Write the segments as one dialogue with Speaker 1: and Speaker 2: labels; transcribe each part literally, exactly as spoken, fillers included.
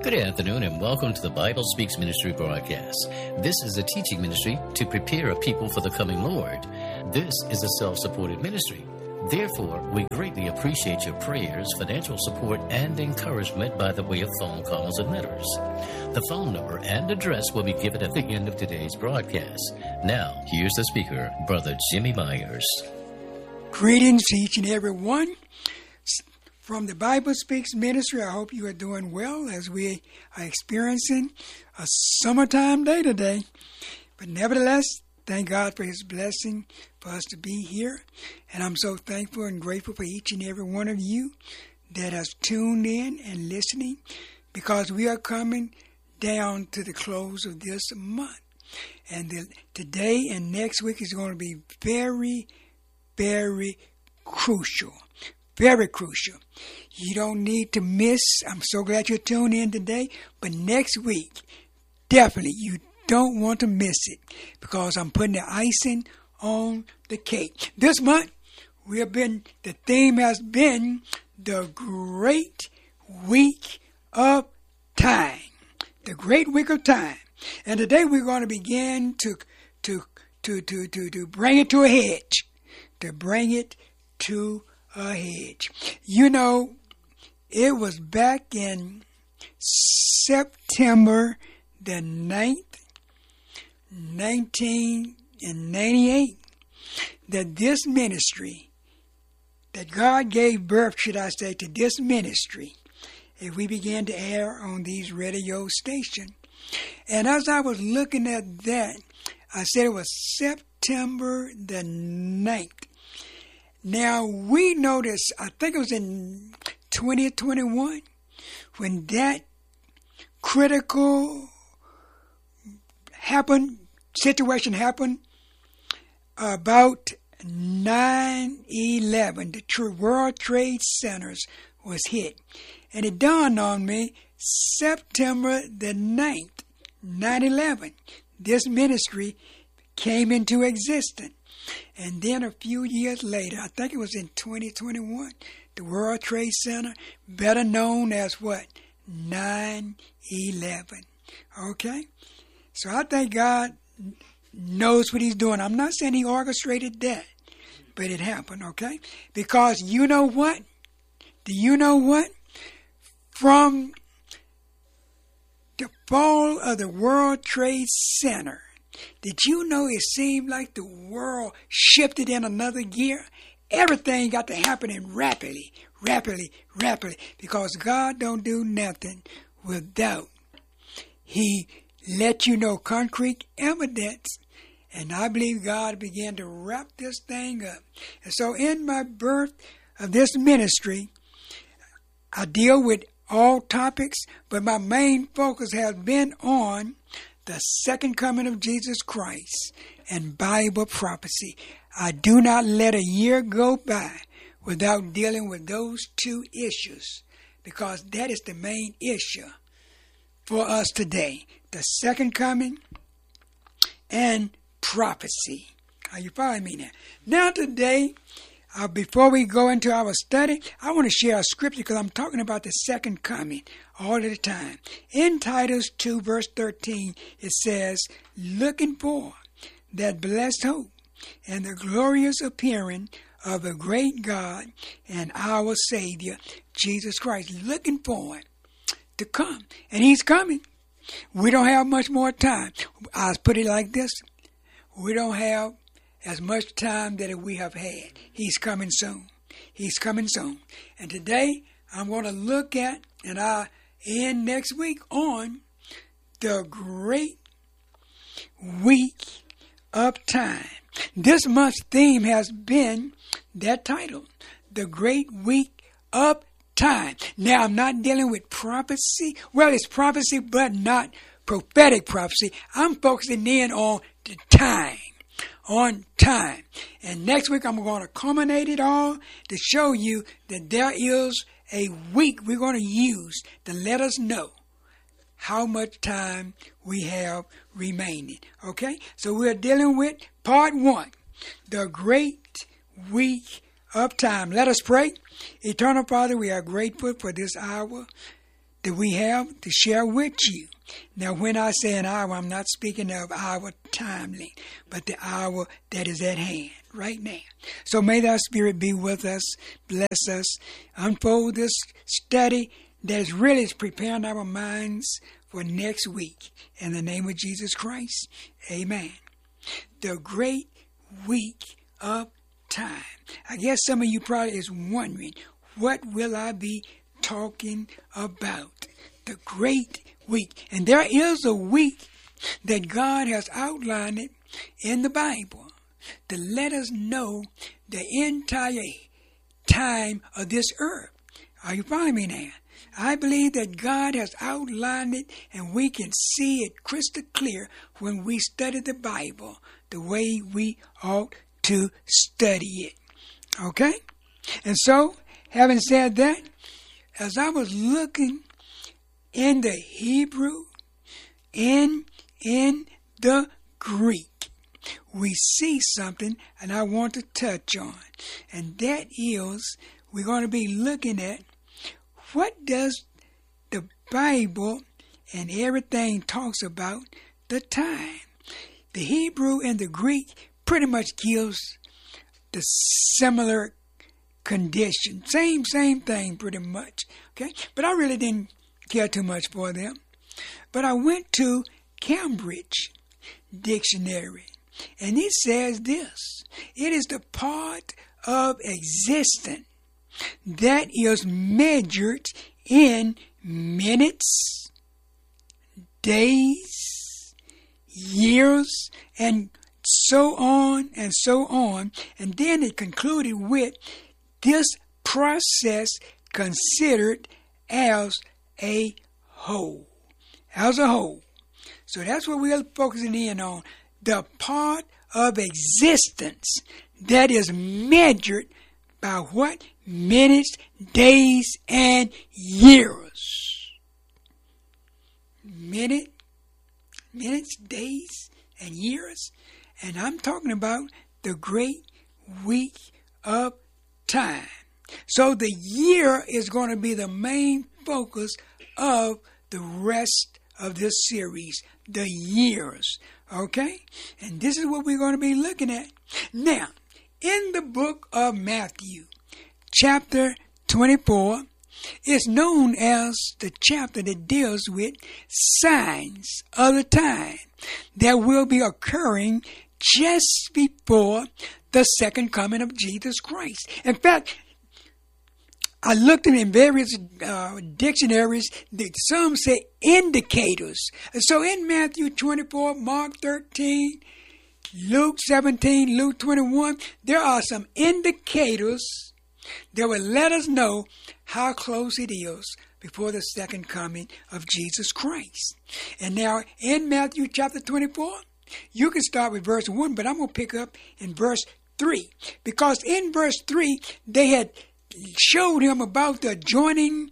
Speaker 1: Good afternoon and welcome to the Bible Speaks Ministry broadcast. This is a teaching ministry to prepare a people for the coming Lord. This is a self-supported ministry. Therefore, we greatly appreciate your prayers, financial support, and encouragement by the way of phone calls and letters. The phone number and address will be given at the end of today's broadcast. Now, here's the speaker, Brother Jimmy Myers.
Speaker 2: Greetings to each and every one. From the Bible Speaks Ministry, I hope you are doing well as we are experiencing a summertime day today. But nevertheless, thank God for His blessing for us to be here. And I'm so thankful and grateful for each and every one of you that has tuned in and listening, because we are coming down to the close of this month. And the, today and next week is going to be very, very crucial. Very crucial. You don't need to miss. I'm so glad you're tuned in today. But next week, definitely, you don't want to miss it, because I'm putting the icing on the cake. This month, we have been, the theme has been the Great Week of Time. The Great Week of Time. And today we're going to begin to, to, to, to, to, to bring it to a hedge. To bring it to a hedge. You know, it was back in September the ninth, nineteen ninety-eight, that this ministry, that God gave birth, should I say, to this ministry, if we began to air on these radio stations. And as I was looking at that, I said it was September the ninth. Now, we noticed, I think it was in twenty twenty-one, when that critical happened, situation happened about nine eleven. The true World Trade Centers was hit. And it dawned on me, September the ninth, nine eleven, this ministry came into existence. And then a few years later, I think it was in twenty twenty-one, the World Trade Center, better known as what? nine eleven. Okay? So I think God knows what He's doing. I'm not saying He orchestrated that, but it happened, okay? Because you know what? Do you know what? From the fall of the World Trade Center, did you know it seemed like the world shifted in another gear? Everything got to happening rapidly, rapidly, rapidly, because God don't do nothing without He let you know concrete evidence. And I believe God began to wrap this thing up. And so in my birth of this ministry, I deal with all topics, but my main focus has been on the second coming of Jesus Christ and Bible prophecy. I do not let a year go by without dealing with those two issues, because that is the main issue for us today. The second coming and prophecy. Are you following me now? Now today, uh, before we go into our study, I want to share a scripture, because I'm talking about the second coming all of the time. In Titus two, verse thirteen, it says, looking for that blessed hope and the glorious appearing of the great God and our Savior, Jesus Christ. Looking for it to come. And He's coming. We don't have much more time. I'll put it like this. We don't have as much time that we have had. He's coming soon. He's coming soon. And today, I'm going to look at, and I'll end next week on, the Great Week of Time. This month's theme has been that title, The Great Week of Time. Now, I'm not dealing with prophecy. Well, it's prophecy, but not prophetic prophecy. I'm focusing in on the time. On time. And next week I'm going to culminate it all to show you that there is a week we're going to use to let us know how much time we have remaining. Okay? So we're dealing with part one, the Great Week of Time. Let us pray. Eternal Father, we are grateful for this hour that we have to share with you. Now, when I say an hour, I'm not speaking of our time length, but the hour that is at hand right now. So may thy Spirit be with us, bless us, unfold this study that is really preparing our minds for next week. In the name of Jesus Christ, amen. The great week of time. I guess some of you probably is wondering, what will I be talking about? The great week. And there is a week that God has outlined it in the Bible to let us know the entire time of this earth. Are you following me now? I believe that God has outlined it, and we can see it crystal clear when we study the Bible the way we ought to study it. Okay? And so, having said that, as I was looking in the Hebrew, in, in the Greek, we see something and I want to touch on. And that is, we're going to be looking at what does the Bible and everything talks about the time. The Hebrew and the Greek pretty much gives the similar condition. Same, same thing pretty much. Okay? But I really didn't care too much for them. But I went to Cambridge Dictionary, and it says this: it is the part of existence that is measured in minutes, days, years, and so on and so on. And then it concluded with this process considered as a whole. As a whole. So that's what we're focusing in on. The part of existence that is measured by what? Minutes, days, and years. Minute, minutes, days, and years. And I'm talking about the great week of time. So the year is going to be the main focus of the rest of this series, the years. Okay? And this is what we're going to be looking at. Now, in the book of Matthew, chapter twenty-four, is known as the chapter that deals with signs of the time that will be occurring just before the second coming of Jesus Christ. In fact, I looked in various uh, dictionaries. Some say indicators. And so in Matthew twenty-four, Mark thirteen, Luke seventeen, Luke twenty-one, there are some indicators that will let us know how close it is before the second coming of Jesus Christ. And now in Matthew chapter twenty-four, you can start with verse one, but I'm going to pick up in verse three. Because in verse three, they had showed him about the adjoining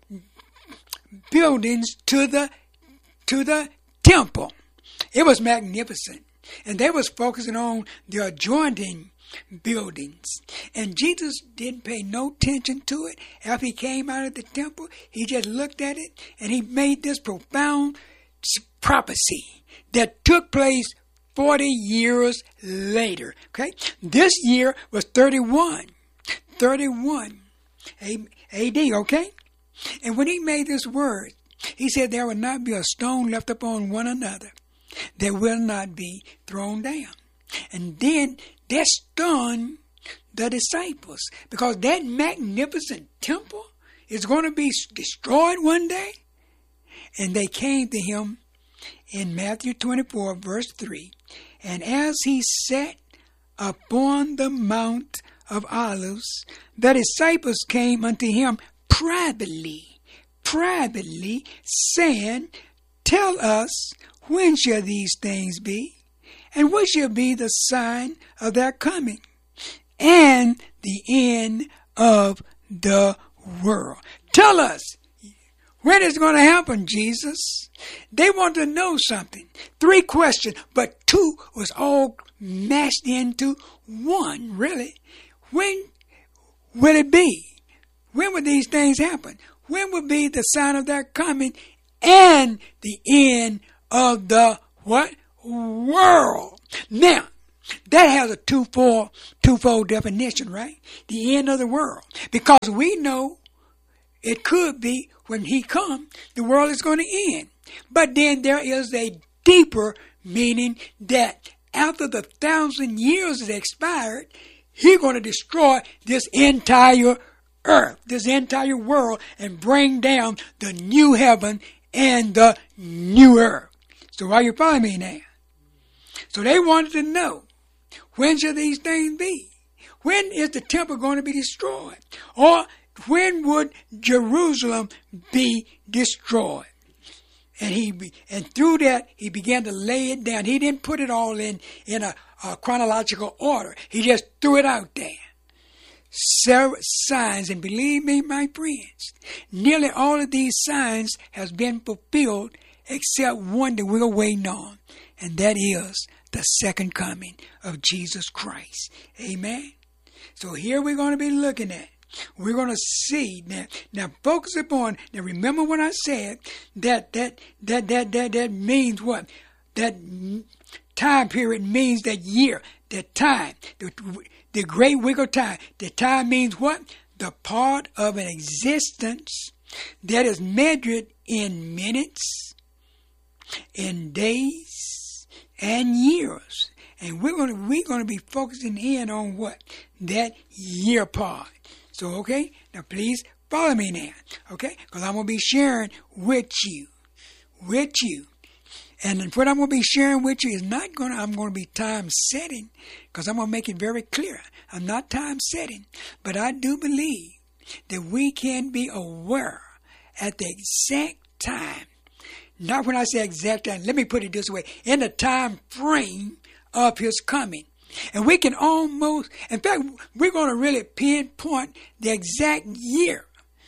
Speaker 2: buildings to the to the temple. It was magnificent. And they was focusing on the adjoining buildings. And Jesus didn't pay no attention to it. After he came out of the temple, he just looked at it and he made this profound prophecy that took place forty years later. Okay? This year was thirty-one. thirty-one A D, okay? And when he made this word, he said there will not be a stone left upon one another that will not be thrown down. And then that stunned the disciples, because that magnificent temple is going to be destroyed one day. And they came to him in Matthew twenty-four, verse three. And as he sat upon the Mount of Olives, the disciples came unto him privately, privately, saying, Tell us, when shall these things be? And what shall be the sign of their coming? And the end of the world. Tell us, when is it going to happen, Jesus? They want to know something. Three questions, but two was all mashed into one, really. When will it be? When will these things happen? when will be the sign of their coming and the end of the what? World. Now, that has a twofold, twofold definition, right? The end of the world. Because we know it could be when he comes, the world is going to end. But then there is a deeper meaning that after the thousand years is expired, he's going to destroy this entire earth, this entire world, and bring down the new heaven and the new earth. So are you following me now? So they wanted to know, when shall these things be? When is the temple going to be destroyed? Or when would Jerusalem be destroyed? And he and through that, he began to lay it down. He didn't put it all in, in a, a chronological order. He just threw it out there. Several signs, and believe me, my friends, nearly all of these signs has been fulfilled except one that we're waiting on, and that is the second coming of Jesus Christ. Amen? So here we're going to be looking at. We're going to see now. Now focus upon. Now remember what I said. That that that that that that means what? That time period means that year. That time. The, the great wiggle time. The time means what? The part of an existence that is measured in minutes, in days, and years. And we're going to we're going to be focusing in on what? That year part. So, okay, now please follow me now, okay? Because I'm going to be sharing with you, with you. And what I'm going to be sharing with you is not going to, I'm going to be time setting, because I'm going to make it very clear. I'm not time setting, but I do believe that we can be aware at the exact time. Not when I say exact time, let me put it this way, in the time frame of his coming. And we can almost, in fact, we're going to really pinpoint the exact year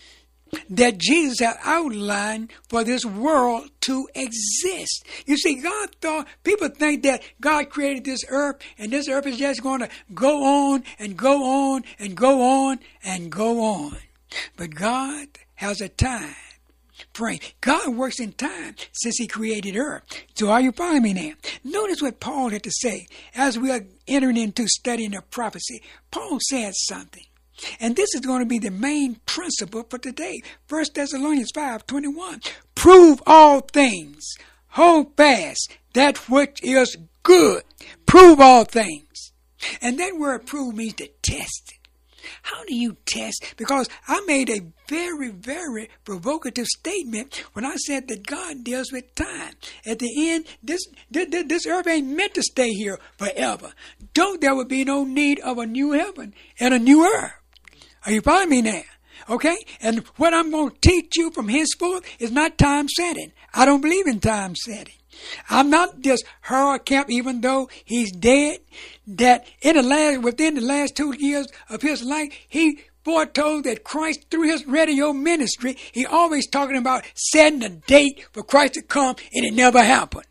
Speaker 2: that Jesus had outlined for this world to exist. You see, God thought, people think that God created this earth, and this earth is just going to go on and go on and go on and go on. But God has a time frame. God works in time since he created earth. So are you following me now? Notice what Paul had to say as we are entering into studying of prophecy. Paul said something. And this is going to be the main principle for today. First Thessalonians five twenty-one. Prove all things. Hold fast that which is good. Prove all things. And that word prove means to test it. How do you test? Because I made a very, very provocative statement when I said that God deals with time. At the end, this, this, this earth ain't meant to stay here forever. Don't there would be no need of a new heaven and a new earth. Are you following me now? Okay? And what I'm going to teach you from henceforth is not time setting. I don't believe in time setting. I'm not just Harold Camp, even though he's dead, that in the last, within the last two years of his life, he foretold that Christ, through his radio ministry, he always talking about setting a date for Christ to come, and it never happened.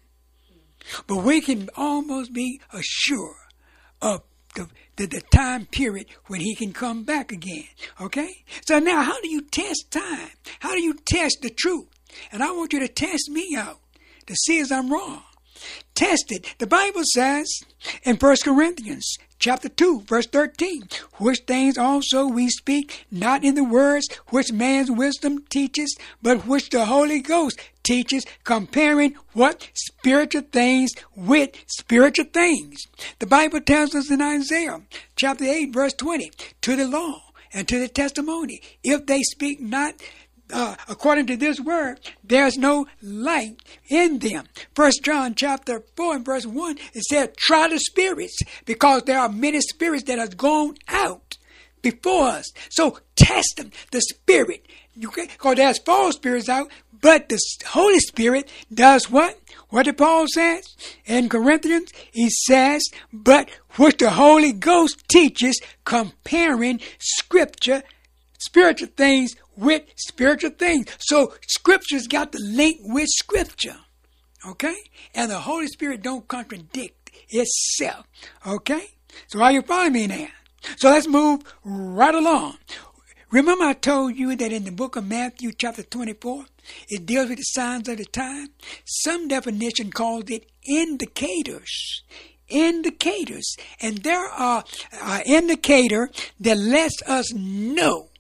Speaker 2: But we can almost be assured of the, the, the time period when he can come back again. Okay? So now, how do you test time? How do you test the truth? And I want you to test me out to see as I'm wrong. Test it. The Bible says in First Corinthians chapter two, verse thirteen, which things also we speak, not in the words which man's wisdom teaches, but which the Holy Ghost teaches, comparing what? Spiritual things with spiritual things. The Bible tells us in Isaiah chapter eight, verse twenty, to the law and to the testimony, if they speak not Uh, according to this word, there's no light in them. First John chapter four and verse one, it says, try the spirits, because there are many spirits that have gone out before us. So test them, the spirit. You can, because there's false spirits out, but the Holy Spirit does what? What did Paul says in Corinthians? He says, but which the Holy Ghost teaches, comparing scripture, spiritual things with spiritual things. So scripture's got to link with scripture. Okay? And the Holy Spirit don't contradict itself. Okay? So are you following me now? So let's move right along. Remember I told you that in the book of Matthew chapter twenty-four, it deals with the signs of the time? Some definition calls it indicators. Indicators. And there are uh, indicators that lets us know